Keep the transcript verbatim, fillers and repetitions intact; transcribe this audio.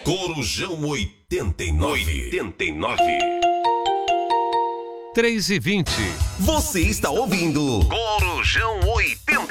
Corujão oitenta e nove. oitenta e nove. três e vinte. Você está ouvindo Corujão oitenta